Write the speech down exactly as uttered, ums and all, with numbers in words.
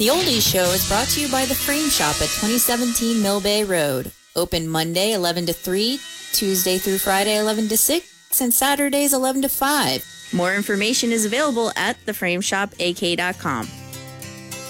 The Oldies Show is brought to you by The Frame Shop at twenty seventeen Mill Bay Road. Open Monday eleven to three, Tuesday through Friday eleven to six, and Saturdays eleven to five. More information is available at the frame shop a k dot com.